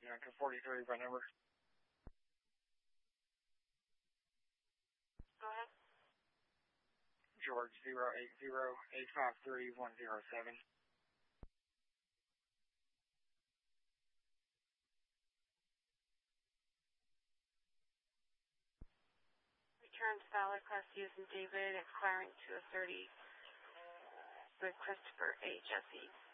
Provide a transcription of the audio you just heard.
Yankee 43 by number. Go ahead. George 080-853-107. Returns valid class Susan David expiring 2:30 with Christopher H. S.E.